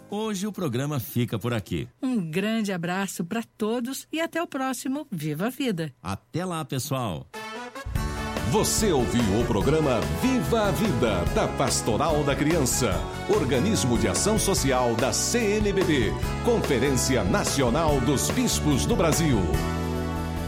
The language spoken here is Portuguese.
Hoje o programa fica por aqui. Um grande abraço para todos e até o próximo Viva a Vida. Até lá, pessoal. Você ouviu o programa Viva a Vida, da Pastoral da Criança, organismo de ação social da CNBB, Conferência Nacional dos Bispos do Brasil.